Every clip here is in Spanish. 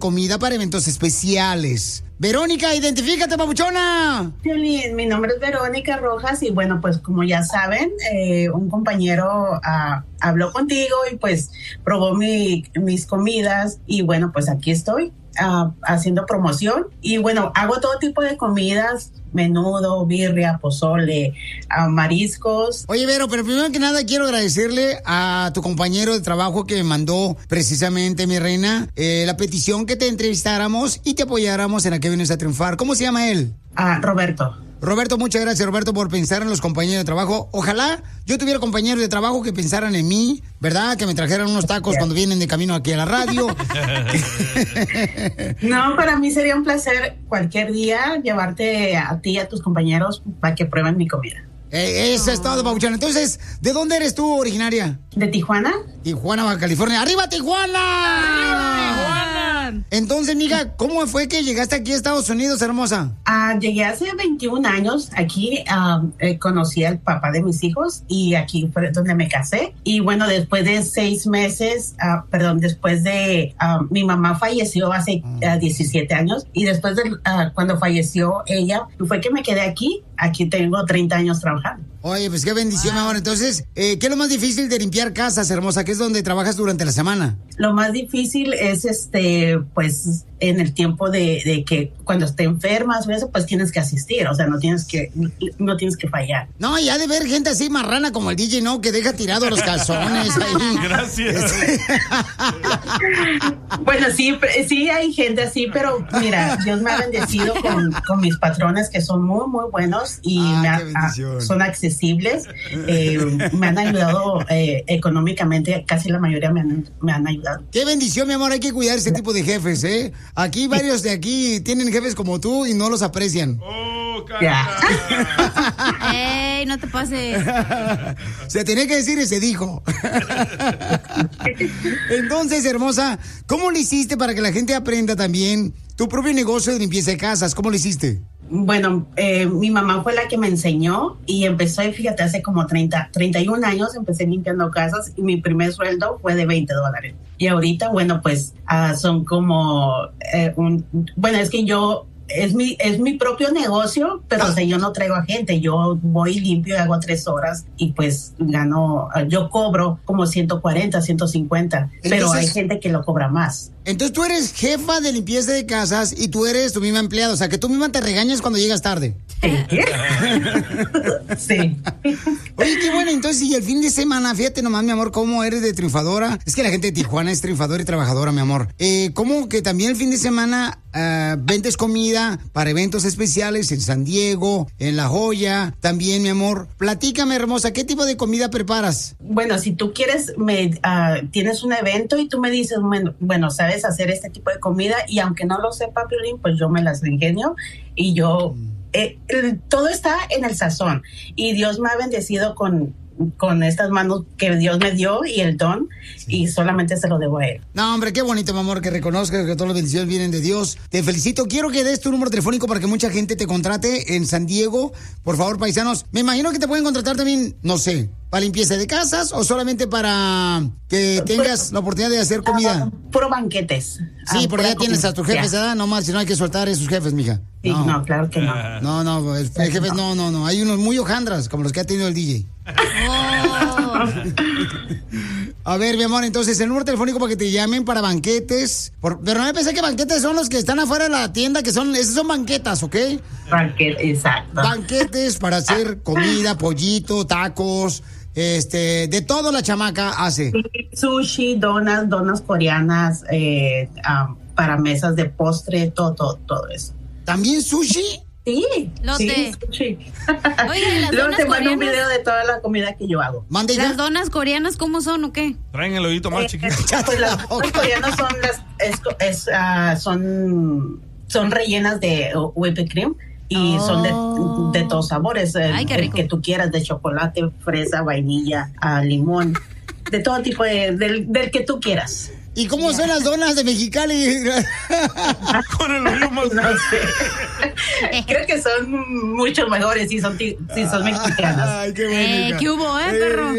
comida para eventos especiales. Verónica, identifícate, papuchona. Piolín, mi nombre es Verónica Rojas y bueno, pues como ya saben, un compañero habló contigo y pues probó mis comidas y bueno, pues aquí estoy haciendo promoción y bueno, hago todo tipo de comidas, menudo, birria, pozole, mariscos. Oye, Vero, pero primero que nada quiero agradecerle a tu compañero de trabajo que me mandó precisamente, mi reina, la petición que te entrevistáramos y te apoyáramos en la que vienes a triunfar. ¿Cómo se llama él? Roberto. Roberto, muchas gracias, Roberto, por pensar en los compañeros de trabajo. Ojalá yo tuviera compañeros de trabajo que pensaran en mí, ¿verdad? Que me trajeran unos tacos cuando vienen de camino aquí a la radio. No, para mí sería un placer cualquier día llevarte a ti y a tus compañeros para que prueben mi comida. Eso es todo, papuchón. Entonces, ¿de dónde eres tú originaria? ¿De Tijuana? Tijuana, Baja California. ¡Arriba, Tijuana! ¡Arriba, Tijuana! Entonces, mija, ¿cómo fue que llegaste aquí a Estados Unidos, hermosa? Llegué hace 21 años. Aquí conocí al papá de mis hijos y aquí fue donde me casé. Y bueno, después de 6 meses, después de mi mamá falleció hace 17 años y después de cuando falleció ella, fue que me quedé aquí. Aquí tengo 30 años trabajando. Oye, pues qué bendición, mi amor. Entonces, ¿qué es lo más difícil de limpiar casas, hermosa? ¿Qué es donde trabajas durante la semana? Lo más difícil es, pues, en el tiempo de que cuando te enfermas o eso, pues tienes que asistir. O sea, no tienes que fallar. No, ya de ver gente así marrana como el DJ, ¿no? Que deja tirados los calzones ahí. Gracias. Bueno, sí hay gente así, pero mira, Dios me ha bendecido con mis patrones que son muy, muy buenos y son accesibles. Me han ayudado económicamente, casi la mayoría me han ayudado. Qué bendición, mi amor, hay que cuidar ese tipo de jefes, ¿eh? Aquí varios de aquí tienen jefes como tú y no los aprecian. ¡Oh, ¡Ey, no te pases! Se tenía que decir y se dijo. Entonces, hermosa, ¿cómo le hiciste para que la gente aprenda también tu propio negocio de limpieza de casas? ¿Cómo le hiciste? Bueno, mi mamá fue la que me enseñó y empezó, fíjate, hace como 31 años empecé limpiando casas y mi primer sueldo fue de $20. Y ahorita, bueno, pues son como, es que yo... Es mi propio negocio, pero o sea, yo no traigo a gente, yo voy limpio y hago 3 horas y pues yo cobro como 140, 150, entonces, pero hay gente que lo cobra más. Entonces tú eres jefa de limpieza de casas y tú eres tu misma empleada, o sea que tú misma te regañas cuando llegas tarde. Sí. Oye, qué bueno, entonces y el fin de semana, fíjate nomás, mi amor, cómo eres de triunfadora. Es que la gente de Tijuana es triunfadora y trabajadora, mi amor. ¿Cómo que también el fin de semana vendes comida para eventos especiales en San Diego, en La Joya, también, mi amor? Platícame, hermosa, ¿qué tipo de comida preparas? Bueno, si tú quieres, tienes un evento y tú me dices, bueno, sabes hacer este tipo de comida y aunque no lo sepa, Piolín, pues yo me las ingenio y yo... todo está en el sazón y Dios me ha bendecido con estas manos que Dios me dio y el don, y solamente se lo debo a él. No, hombre, qué bonito, mi amor, que reconozcas que todas las bendiciones vienen de Dios. Te felicito. Quiero que des tu número telefónico para que mucha gente te contrate en San Diego. Por favor, paisanos. Me imagino que te pueden contratar también, no sé, para limpieza de casas o solamente para que tengas la oportunidad de hacer comida. Puro banquetes. Sí, porque ya tienes a tus jefes, ¿verdad? No más, si no hay que soltar a esos jefes, mija. Sí, no, claro que no. No, jefes, no. Hay unos muy hojandras, como los que ha tenido el DJ. Oh. A ver, mi amor, entonces el número telefónico para que te llamen para banquetes. Pero no me pensé que banquetes son los que están afuera de la tienda, esas son banquetas, ¿ok? Exacto. Banquetes para hacer comida, pollito, tacos, de todo la chamaca hace. Sushi, donas coreanas, para mesas de postre, todo eso. ¿También sushi? Sí, sushi. Oye, luego te mando un video de toda la comida que yo hago. ¿Las donas coreanas cómo son o qué? Traen el oído más chiquito. Pues las donas coreanas son rellenas de whipped cream y son de todos sabores. Ay, qué rico. El que tú quieras, de chocolate, fresa, vainilla, limón, de todo tipo, del que tú quieras. ¿Y cómo son las donas de Mexicali? Con el oído más... No sé. Creo que son mucho mejores si son mexicanas. Ay, qué bueno. ¿Qué hubo, perro?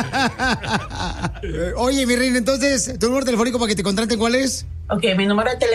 Oye, mi reina, entonces, ¿tu número telefónico para que te contraten cuál es? Ok, mi número de teléfono